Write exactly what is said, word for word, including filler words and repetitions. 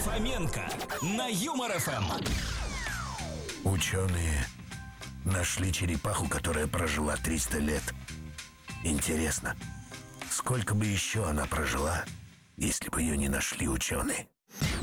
Фоменко на Юмор эф эм. Ученые нашли черепаху, которая прожила триста лет. Интересно, сколько бы еще она прожила, если бы ее не нашли ученые?